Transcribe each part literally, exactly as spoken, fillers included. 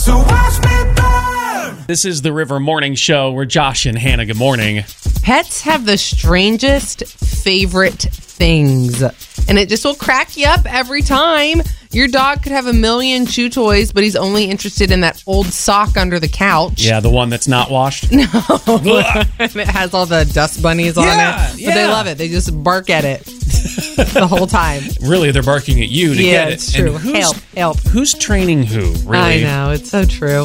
So watch me burn. This is the River Morning Show. We're Josh and Hannah. Good morning. Pets have the strangest favorite things, and it just will crack you up every time. Your dog could have a million chew toys, but he's only interested in that old sock under the couch. Yeah, the one that's not washed. No. And it has all the dust bunnies on Yeah, it. But yeah. they love it. They just bark at it the whole time. Really, they're barking at you to Yeah, get it. it's true. And who's- Help, help. Who's training who, really? I know, it's so true.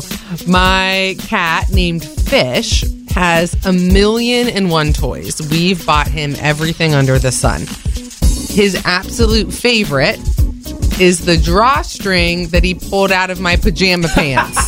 My cat named Fish has a million and one toys. We've bought him everything under the sun. His absolute favorite is the drawstring that he pulled out of my pajama pants.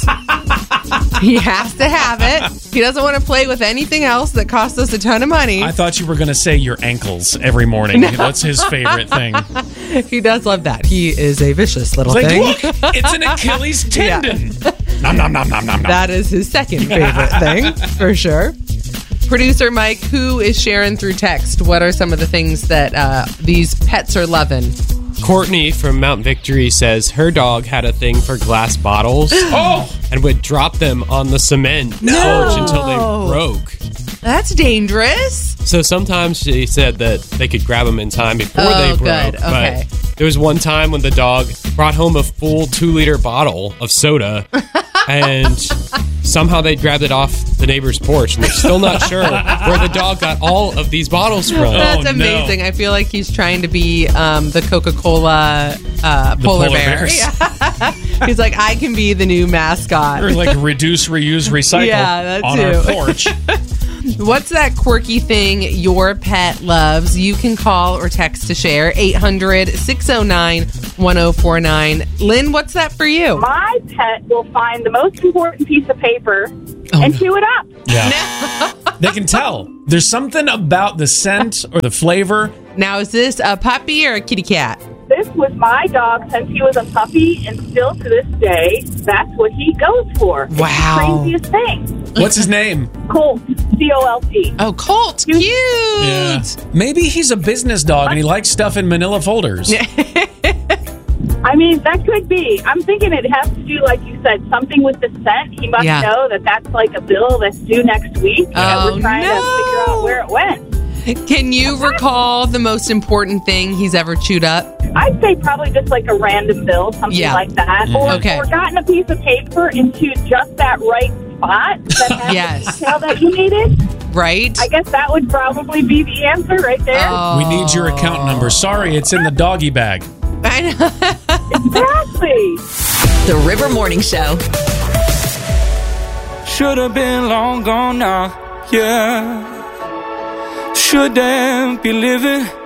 He has to have it. He doesn't want to play with anything else that costs us a ton of money. I thought you were going to say your ankles every morning. No. That's his favorite thing. He does love that. He is a vicious little It's thing. like, look, it's an Achilles tendon. Nom, nom, nom, nom, nom, nom. That is his second favorite thing, for sure. Producer Mike, who is sharing through text? What are some of the things that uh, these pets are loving? Courtney from Mount Victory says her dog had a thing for glass bottles Oh! and would drop them on the cement No. porch until they broke. That's dangerous. So sometimes she said that they could grab them in time before Oh, they broke. good. Okay. But there was one time when the dog brought home a full two-liter bottle of soda, and somehow they grabbed it off the neighbor's porch, and they're still not sure where the dog got all of these bottles from. That's Oh, amazing. no. I feel like he's trying to be um, the Coca-Cola uh, polar, polar bear. bears. Yeah. He's like, I can be the new mascot. Or like reduce, reuse, recycle Yeah, that on too. our porch. What's that quirky thing your pet loves? You can call or text to share eight hundred, six oh nine, one oh four nine. Lynn, what's that for you? My pet will find the most important piece of paper Oh, and no. chew it up. Yeah. They can tell. There's something about the scent or the flavor. Now, is this a puppy or a kitty cat? This was my dog since he was a puppy, and still to this day, that's what he goes for. It's Wow. the craziest thing. What's his name? Colt, C O L T. Oh, Colt. Cute. Yeah. Maybe he's a business dog and he likes stuff in manila folders. I mean, that could be. I'm thinking it has to do, like you said, something with the scent. He must Yeah. know that that's like a bill that's due next week. and Oh, we're trying no. to figure out where it went. Can you recall the most important thing he's ever chewed up? I'd say probably just like a random bill, something Yeah. like that. Or, Okay. or gotten a piece of paper and chewed just that right spot that had Yes. the detail that you needed. Right? I guess that would probably be the answer right there. Oh. We need your account number. Sorry, it's in the doggy bag. I know. Exactly. The River Morning Show. Should have been long gone now, yeah. Shouldn't be living